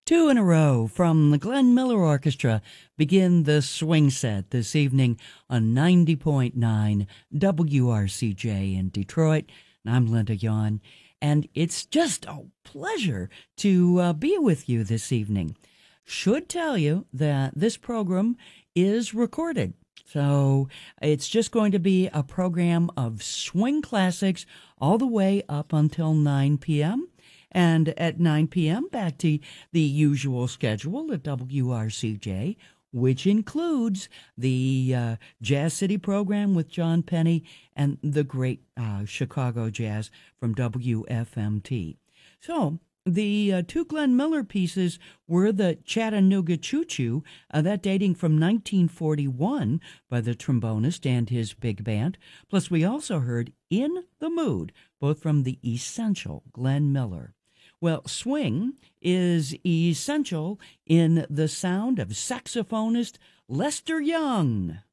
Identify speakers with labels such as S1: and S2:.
S1: Two in a row from the Glenn Miller Orchestra begin the swing set this evening on 90.9 WRCJ in Detroit. And I'm Linda Yon, and it's just a pleasure to be with you this evening. Should tell you that this program is recorded. So it's just going to be a program of swing classics all the way up until 9 p.m., and at 9 p.m., back to the usual schedule at WRCJ, which includes the Jazz City program with John Penny and the great Chicago Jazz from WFMT. So the two Glenn Miller pieces were the Chattanooga Choo Choo, that dating from 1941 by the trombonist and his big band. Plus, we also heard In the Mood, both from the essential Glenn Miller. Well, swing is essential in the sound of saxophonist Lester Young.